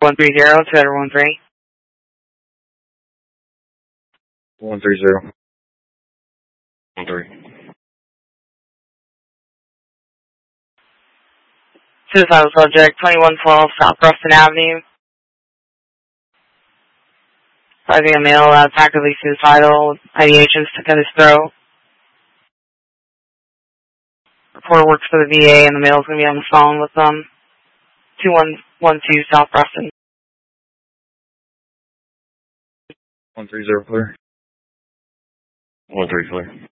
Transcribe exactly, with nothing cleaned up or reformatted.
one three zero, two hundred one three. one three zero. one three. Suicidal subject, twenty-one twelve South Ruston Avenue. Driving a male that's actively suicidal, ideations to cut his throat. Reporter works for the V A and the male's going to be on the phone with them. two one one two South Ruston. one three zero clear. one three clear.